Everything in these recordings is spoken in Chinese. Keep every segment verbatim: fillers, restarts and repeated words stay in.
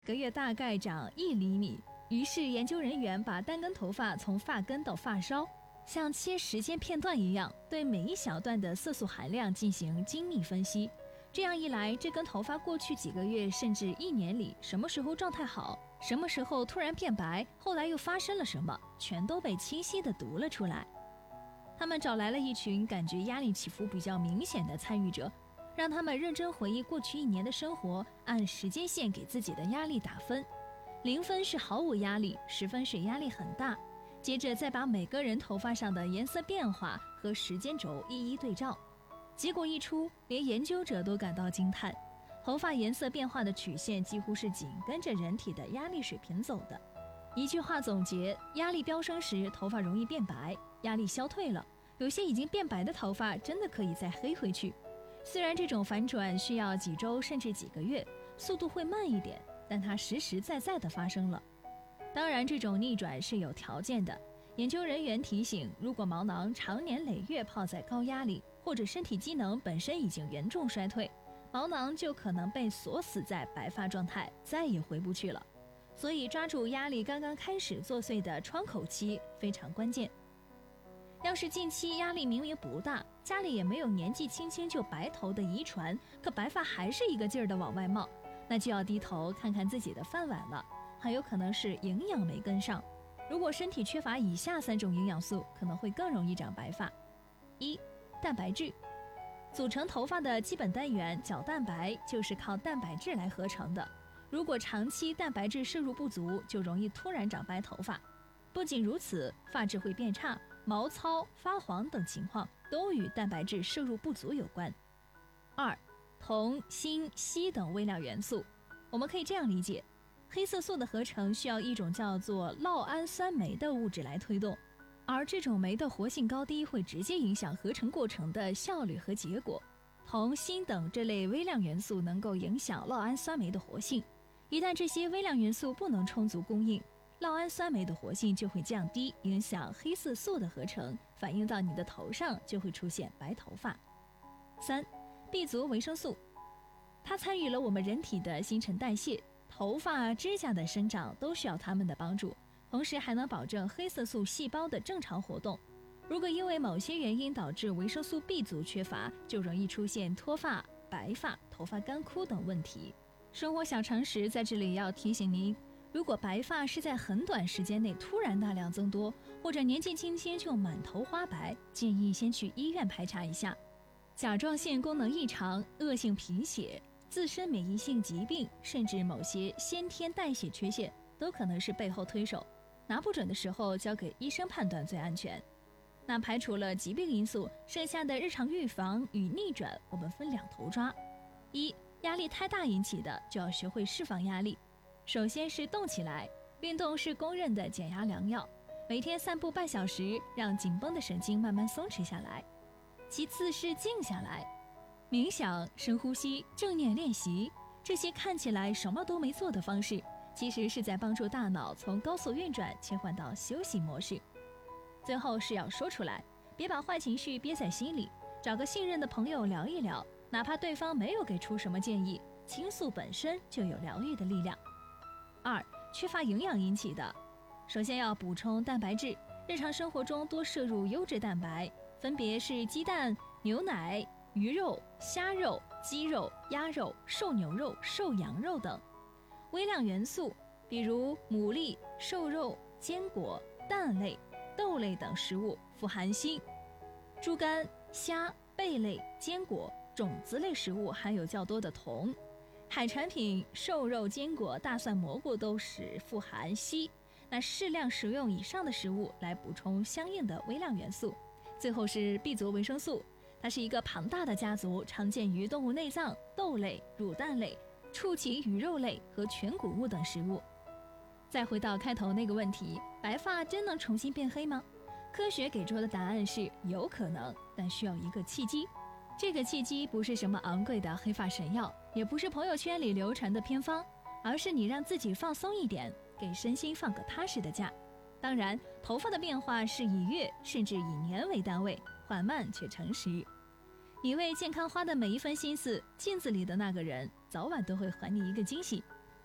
个月大概长一厘米。于是研究人员把单根头发从发根到发梢，像切时间片段一样，对每一小段的色素含量进行精密分析。这样一来，这根头发过去几个月甚至一年里，什么时候状态好，什么时候突然变白，后来又发生了什么，全都被清晰地读了出来。他们找来了一群感觉压力起伏比较明显的参与者，让他们认真回忆过去一年的生活，按时间线给自己的压力打分。零分是毫无压力，十分是压力很大。接着再把每个人头发上的颜色变化和时间轴一一对照。结果一出，连研究者都感到惊叹，头发颜色变化的曲线几乎是紧跟着人体的压力水平走的。一句话总结，压力飙升时头发容易变白，压力消退了，有些已经变白的头发真的可以再黑回去。虽然这种反转需要几周甚至几个月，速度会慢一点，但它实实在在地发生了。当然，这种逆转是有条件的。研究人员提醒，如果毛囊长年累月泡在高压里，或者身体机能本身已经严重衰退，毛囊就可能被锁死在白发状态，再也回不去了。所以抓住压力刚刚开始作祟的窗口期非常关键。要是近期压力明明不大，家里也没有年纪轻轻就白头的遗传，可白发还是一个劲儿的往外冒，那就要低头看看自己的饭碗了，很有可能是营养没跟上。如果身体缺乏以下三种营养素，可能会更容易长白发。一、蛋白质。组成头发的基本单元角蛋白就是靠蛋白质来合成的。如果长期蛋白质摄入不足，就容易突然长白头发。不仅如此，发质会变差，毛糙、发黄等情况都与蛋白质摄入不足有关。二、铜、锌、硒等微量元素。我们可以这样理解，黑色素的合成需要一种叫做酪氨酸酶的物质来推动，而这种酶的活性高低会直接影响合成过程的效率和结果。铜、锌等这类微量元素能够影响酪氨酸酶的活性，一旦这些微量元素不能充足供应，酪氨酸酶的活性就会降低，影响黑色素的合成，反映到你的头上就会出现白头发。三、B 族维生素。它参与了我们人体的新陈代谢，头发、指甲的生长都需要它们的帮助，同时还能保证黑色素细胞的正常活动。如果因为某些原因导致维生素 B 族缺乏，就容易出现脱发、白发、头发干枯等问题。生活小常识在这里要提醒您，如果白发是在很短时间内突然大量增多，或者年纪轻轻就满头花白，建议先去医院排查一下。甲状腺功能异常、恶性贫血、自身免疫性疾病，甚至某些先天代谢缺陷，都可能是背后推手。拿不准的时候，交给医生判断最安全。那排除了疾病因素，剩下的日常预防与逆转，我们分两头抓。一、压力太大引起的，就要学会释放压力。首先是动起来，运动是公认的减压良药，每天散步半小时，让紧绷的神经慢慢松弛下来。其次是静下来，冥想、深呼吸、正念练习，这些看起来什么都没做的方式，其实是在帮助大脑从高速运转切换到休息模式。最后是要说出来，别把坏情绪憋在心里，找个信任的朋友聊一聊，哪怕对方没有给出什么建议，倾诉本身就有疗愈的力量。二、缺乏营养引起的，首先要补充蛋白质，日常生活中多摄入优质蛋白，分别是鸡蛋、牛奶、鱼肉、虾肉、鸡肉、鸭肉、瘦牛肉、瘦羊肉等。微量元素，比如牡蛎、瘦肉、坚果、蛋类、豆类等食物富含锌。猪肝、虾、贝类、坚果、种子类食物含有较多的铜。海产品、瘦肉、坚果、大蒜、蘑菇都是富含硒，那适量食用以上的食物来补充相应的微量元素。最后是 B 族维生素，它是一个庞大的家族，常见于动物内脏、豆类、乳蛋类、畜禽鱼肉类和全谷物等食物。再回到开头那个问题，白发真能重新变黑吗？科学给出的答案是有可能，但需要一个契机。这个契机不是什么昂贵的黑发神药，也不是朋友圈里流传的偏方，而是你让自己放松一点，给身心放个踏实的假。当然，头发的变化是以月甚至以年为单位，缓慢却诚实。你为健康花的每一分心思，镜子里的那个人早晚都会还你一个惊喜。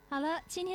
好了，今天。